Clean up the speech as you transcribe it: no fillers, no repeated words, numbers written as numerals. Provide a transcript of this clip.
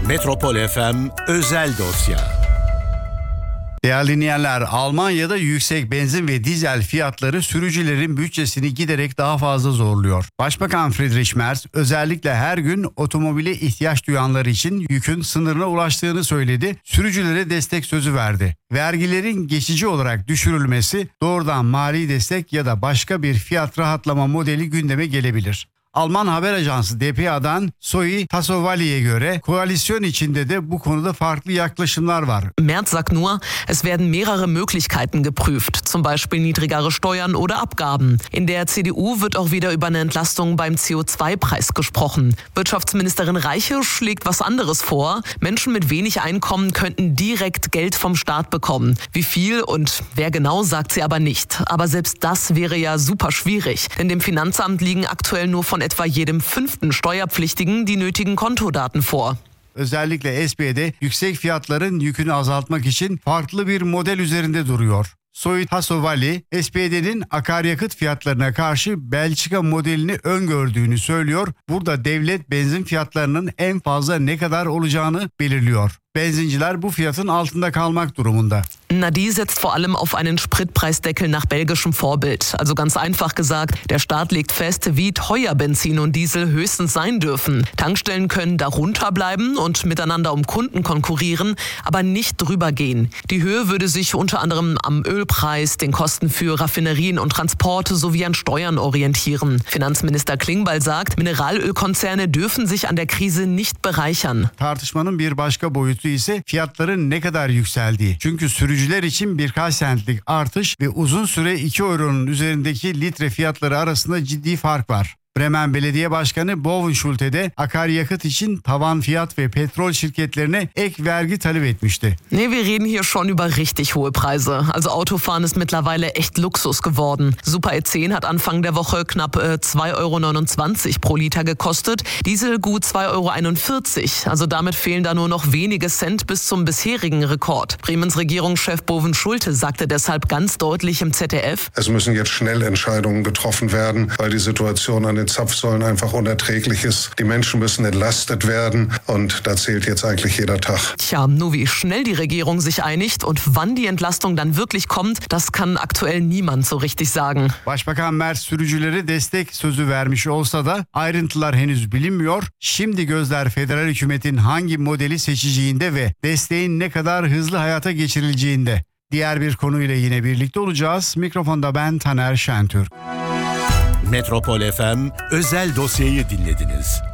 Metropol FM özel dosya. Değerli dinleyenler, Almanya'da yüksek benzin ve dizel fiyatları sürücülerin bütçesini giderek daha fazla zorluyor. Başbakan Friedrich Merz özellikle her gün otomobile ihtiyaç duyanlar için yükün sınırına ulaştığını söyledi. Sürücülere destek sözü verdi. Vergilerin geçici olarak düşürülmesi, doğrudan mali destek ya da başka bir fiyat rahatlama modeli gündeme gelebilir. Alman haber ajansı dpa'dan Zoe Tassovali'ye göre koalisyon içinde de bu konuda farklı yaklaşımlar var. Merz sagt nur, es werden mehrere Möglichkeiten geprüft, zum Beispiel niedrigere Steuern oder Abgaben. In der CDU wird auch wieder über eine Entlastung beim CO2-Preis gesprochen. Wirtschaftsministerin Reiche schlägt was anderes vor. Menschen mit wenig Einkommen könnten direkt Geld vom Staat bekommen. Wie viel und wer genau, sagt sie aber nicht. Aber selbst das wäre ja super schwierig, denn dem Finanzamt liegen aktuell nur von etwa jedem 5. Steuerpflichtigen die nötigen Kontodaten vor. Özellikle SPD yüksek fiyatların yükünü azaltmak için farklı bir model üzerinde duruyor. Zoe Tassovali, SPD'nin akaryakıt fiyatlarına karşı Belçika modelini öngördüğünü söylüyor. Burada devlet benzin fiyatlarının en fazla ne kadar olacağını belirliyor. Benzinciler bu fiyatın altında kalmak durumunda. Die setzt vor allem auf einen Spritpreisdeckel nach belgischem Vorbild. Also ganz einfach gesagt, der Staat legt fest, wie teuer Benzin und Diesel höchstens sein dürfen. Tankstellen können darunter bleiben und miteinander um Kunden konkurrieren, aber nicht drüber gehen. Die Höhe würde sich unter anderem am Ölpreis, den Kosten für Raffinerien und Transporte sowie an Steuern orientieren. Finanzminister Klingbeil sagt, Mineralölkonzerne dürfen sich an der Krise nicht bereichern. Tartışmanın bir başka boyutu ise fiyatların ne kadar yükseldiği. Çünkü sürücüler için birkaç centlik artış ve uzun süre 2 euronun üzerindeki litre fiyatları arasında ciddi fark var. Bremen Belediye Başkanı Bovenschulte de akaryakıt için tavan fiyat ve petrol şirketlerine ek vergi talep etmişti. Nee, wir reden hier schon über richtig hohe Preise. Also Autofahren ist mittlerweile echt Luxus geworden. Super E10 hat Anfang der Woche knapp 2,29 € pro Liter gekostet. Diesel gut 2,41 €. Also damit fehlen da nur noch wenige Cent bis zum bisherigen Rekord. Bremens Regierungschef Bovenschulte sagte deshalb ganz deutlich im ZDF: Es müssen jetzt schnell Entscheidungen getroffen werden, weil die Situation an den Zapfsäulen einfach unerträglich ist. Die Menschen müssen entlastet werden und da zählt jetzt eigentlich jeder Tag. Tja, nur wie schnell die Regierung sich einigt und wann die Entlastung dann wirklich kommt, das kann aktuell niemand so richtig sagen. Başbakan Merz sürücülere destek sözü vermiş olsa da ayrıntılar henüz bilinmiyor. Şimdi gözler federal hükümetin hangi modeli seçeceğinde ve desteğin ne kadar hızlı hayata geçirileceğinde. Diğer bir konuyla yine birlikte olacağız. Mikrofonda ben Taner Şentürk. Metropol FM özel dosyayı dinlediniz.